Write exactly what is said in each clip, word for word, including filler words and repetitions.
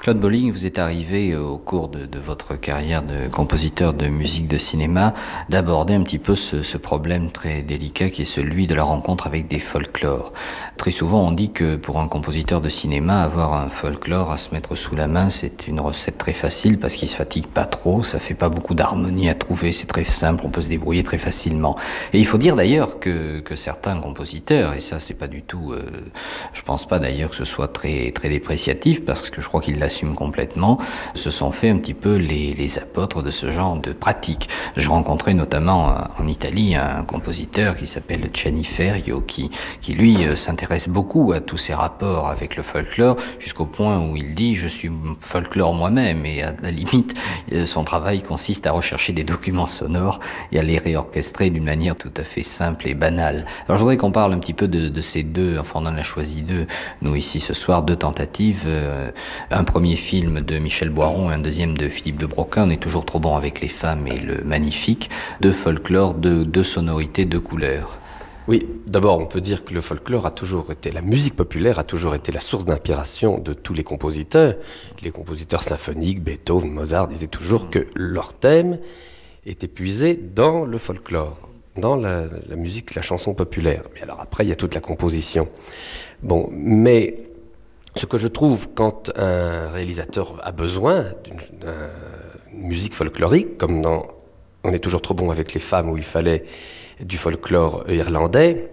Claude Bolling, vous êtes arrivé au cours de, de votre carrière de compositeur de musique de cinéma d'aborder un petit peu ce, ce problème très délicat qui est celui de la rencontre avec des folklores. Très souvent, on dit que pour un compositeur de cinéma, avoir un folklore à se mettre sous la main, c'est une recette très facile parce qu'il se fatigue pas trop, ça fait pas beaucoup d'harmonie à trouver, c'est très simple, on peut se débrouiller très facilement. Et il faut dire d'ailleurs que, que certains compositeurs, et ça c'est pas du tout, euh, je pense pas d'ailleurs que ce soit très, très dépréciatif parce que je crois qu'il l'assume complètement, se sont fait un petit peu les, les apôtres de ce genre de pratique. Je rencontrais notamment en Italie un compositeur qui s'appelle Gianni Ferrio qui, qui lui s'intéresse beaucoup à tous ces rapports avec le folklore jusqu'au point où il dit je suis folklore moi-même et à la limite son travail consiste à rechercher des documents sonores et à les réorchestrer d'une manière tout à fait simple et banale. Alors je voudrais qu'on parle un petit peu de, de ces deux, enfin on en a choisi deux, nous ici ce soir, deux tentatives, euh, un premier film de Michel Boiron et un deuxième de Philippe de Broca, On est toujours trop bon avec les femmes et le Magnifique, de folklore, de, de sonorités, de couleurs. Oui, d'abord on peut dire que le folklore a toujours été, la musique populaire a toujours été la source d'inspiration de tous les compositeurs. Les compositeurs symphoniques, Beethoven, Mozart disaient toujours que leur thème était puisé dans le folklore, dans la, la musique, la chanson populaire. Mais alors après il y a toute la composition. Bon, mais ce que je trouve quand un réalisateur a besoin d'une, d'une musique folklorique, comme dans On est toujours trop bon avec les femmes où il fallait du folklore irlandais,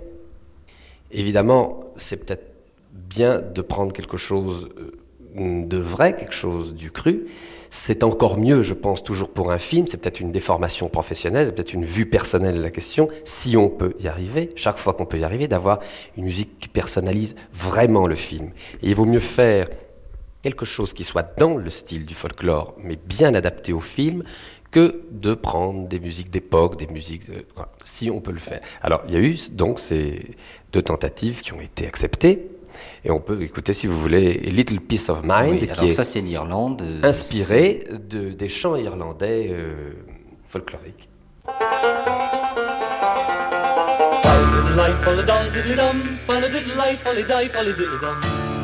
évidemment c'est peut-être bien de prendre quelque chose de vrai, quelque chose du cru. C'est encore mieux, je pense, toujours pour un film, c'est peut-être une déformation professionnelle, c'est peut-être une vue personnelle de la question, si on peut y arriver, chaque fois qu'on peut y arriver, d'avoir une musique qui personnalise vraiment le film. Et il vaut mieux faire quelque chose qui soit dans le style du folklore, mais bien adapté au film, que de prendre des musiques d'époque, des musiques... De, voilà, si on peut le faire. Alors, il y a eu donc ces deux tentatives qui ont été acceptées, et on peut écouter, si vous voulez, Little Piece of Mind, oui, qui est, ça, c'est l'Irlande, euh, inspiré de, des chants irlandais euh, folkloriques. Follow the life, follow the dum, diddly dum, follow the life, follow the die, follow the dum.